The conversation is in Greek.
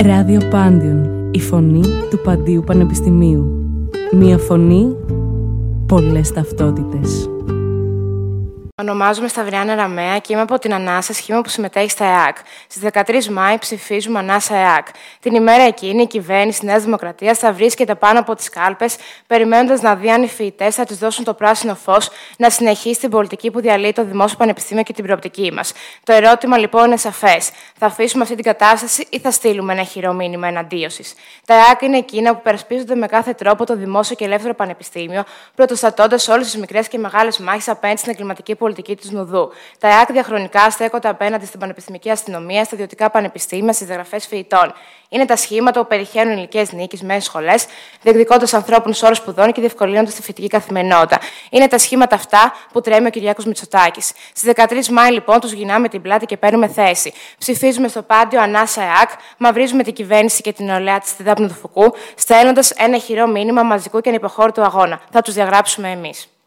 Ράδιο Πάντιον, η φωνή του Παντίου Πανεπιστημίου. Μία φωνή, πολλές ταυτότητες. Ονομάζομαι Σταυριάννα Ραμαία και είμαι από την Ανάσα, σχήμα που συμμετέχει στα ΕΑΚ. Στις 13 Μάη ψηφίζουμε Ανάσα ΕΑΚ. Την ημέρα εκείνη η κυβέρνηση της Νέας Δημοκρατίας θα βρίσκεται πάνω από τις κάλπες, περιμένοντας να δει αν οι φοιτητές θα της δώσουν το πράσινο φως να συνεχίσει την πολιτική που διαλύει το Δημόσιο Πανεπιστήμιο και την προοπτική μας. Το ερώτημα λοιπόν είναι σαφές. Θα αφήσουμε αυτή την κατάσταση ή θα στείλουμε ένα ηχηρό μήνυμα εναντίωσης? Τα ΕΑΚ είναι εκείνα που υπερασπίζονται με κάθε τρόπο το δημόσιο και ελεύθερο πανεπιστήμιο, πρωτοστατώντας όλες τις μικρές και μεγάλες μάχες απέναντι στην εγκληματική πολιτική της Νουδού. Τα ΕΑΚ διαχρονικά στέκονται απέναντι στην πανεπιστημιακή αστυνομία, στα ιδιωτικά πανεπιστήμια, στις διαγραφές φοιτητών. Είναι τα σχήματα που πετυχαίνουν υλικές νίκες μέσα στις σχολές, διεκδικώντας ανθρώπινους όρους σπουδών και διευκολύνοντας τη φοιτητική καθημερινότητα. Είναι τα σχήματα αυτά που τρέμει ο Κυριάκος Μητσοτάκης. Στις 13 Μάη, λοιπόν, τους γυρνάμε την πλάτη και παίρνουμε θέση. Ψηφίζουμε στο Πάντιο Ανάσα ΕΑΚ, μαυρίζουμε την κυβέρνηση και την νεολαία της στη δάπνο του Φουκού, στέλνοντας ένα ηχηρό μήνυμα μαζικού και ανυποχώρητου αγώνα. Θα τους διαγράψουμε εμείς.